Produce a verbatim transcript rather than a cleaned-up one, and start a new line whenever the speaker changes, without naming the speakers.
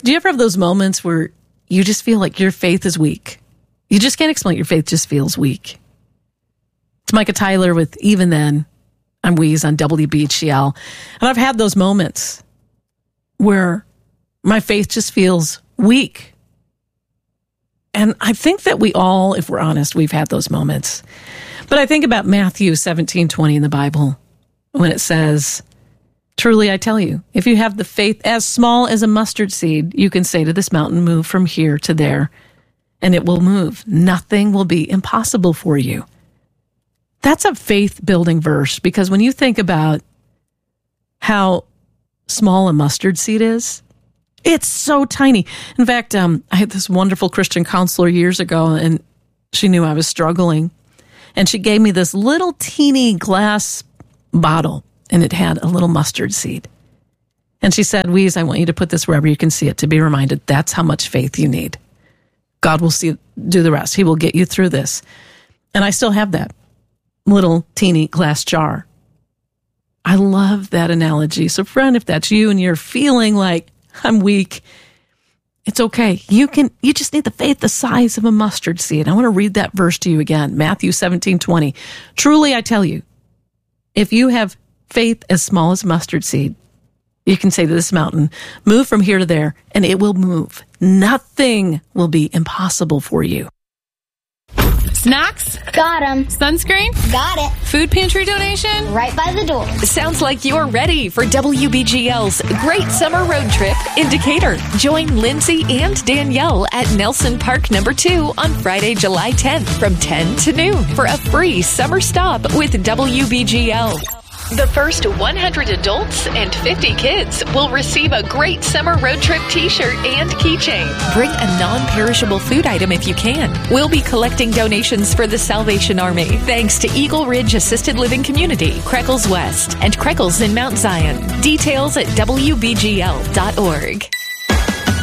Do you ever have those moments where you just feel like your faith is weak? You just can't explain it. Your faith just feels weak. It's Micah Tyler with Even Then. I'm Weeze on W B G L. And I've had those moments where my faith just feels weak. And I think that we all, if we're honest, we've had those moments. But I think about Matthew seventeen twenty in the Bible when it says, truly I tell you, if you have the faith as small as a mustard seed, you can say to this mountain, move from here to there, and it will move. Nothing will be impossible for you. That's a faith-building verse, because when you think about how small a mustard seed is, it's so tiny. In fact, um, I had this wonderful Christian counselor years ago, and she knew I was struggling, and she gave me this little teeny glass bottle, and it had a little mustard seed. And she said, Weeze, I want you to put this wherever you can see it to be reminded that's how much faith you need. God will see do the rest. He will get you through this. And I still have that little teeny glass jar. I love that analogy. So friend, if that's you and you're feeling like I'm weak, it's okay. You can. You just need the faith the size of a mustard seed. I want to read that verse to you again. Matthew seventeen twenty. Truly I tell you, if you have faith as small as mustard seed, you can say to this mountain, move from here to there, and it will move. Nothing will be impossible for you.
Snacks?
Got 'em.
Sunscreen?
Got it.
Food pantry donation?
Right by the door.
Sounds like you're ready for W B G L's Great Summer Road Trip in Decatur. Join Lindsay and Danielle at Nelson Park Number two on Friday, July tenth from ten to noon for a free summer stop with W B G L. The first one hundred adults and fifty kids will receive a Great Summer Road Trip t-shirt and keychain. Bring a non-perishable food item if you can. We'll be collecting donations for the Salvation Army, thanks to Eagle Ridge Assisted Living Community, Creckles West, and Creckles in Mount Zion. Details at W B G L dot org.